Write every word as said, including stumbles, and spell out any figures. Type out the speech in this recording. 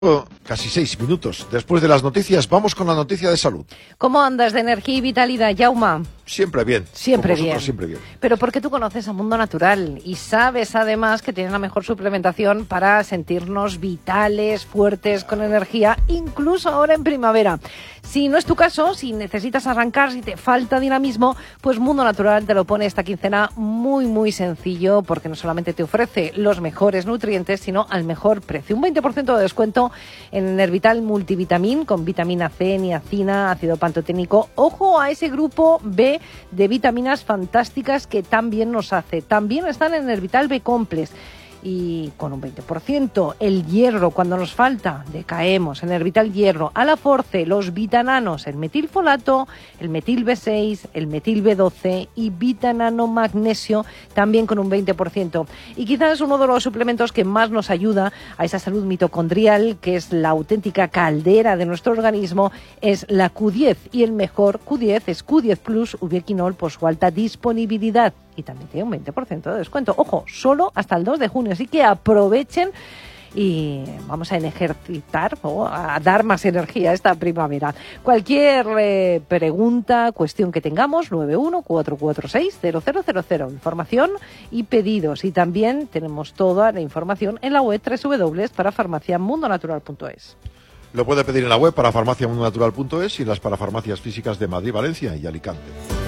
Oh, casi seis minutos. Después de las noticias, vamos con la noticia de salud. ¿Cómo andas de energía y vitalidad, Jauma? Siempre bien. Siempre bien. Siempre bien. Pero porque tú conoces a Mundo Natural y sabes además que tienen la mejor suplementación para sentirnos vitales, fuertes, con energía, incluso ahora en primavera. Si no es tu caso, si necesitas arrancar, si te falta dinamismo, pues Mundo Natural te lo pone esta quincena muy, muy sencillo, porque no solamente te ofrece los mejores nutrientes, sino al mejor precio. Un veinte por ciento de descuento en Nervital Multivitamin con vitamina C, niacina, ácido pantoténico. Ojo a ese grupo B de vitaminas fantásticas que tan bien nos hace. También están en Nervital B Complex. Y con un veinte por ciento, el hierro, cuando nos falta, decaemos. En Nervital Hierro, a la Force, los vitananos, el metilfolato, el metil B seis, el metil B doce y vitanano magnesio, también con un veinte por ciento. Y quizás uno de los suplementos que más nos ayuda a esa salud mitocondrial, que es la auténtica caldera de nuestro organismo, es la Q diez. Y el mejor Q diez es Q diez Plus Ubiquinol por su alta disponibilidad. Y también tiene un veinte por ciento de descuento. Ojo, solo hasta el dos de junio. Así que aprovechen y vamos a ejercitar o a dar más energía esta primavera. Cualquier eh, pregunta, cuestión que tengamos, nueve uno cuatro cuatro seis cero cero cero cero. Información y pedidos. Y también tenemos toda la información en la web doble u doble u doble u para farmacia mundo natural punto es. Lo puede pedir en la web para farmacia mundo natural punto es y las parafarmacias físicas de Madrid, Valencia y Alicante.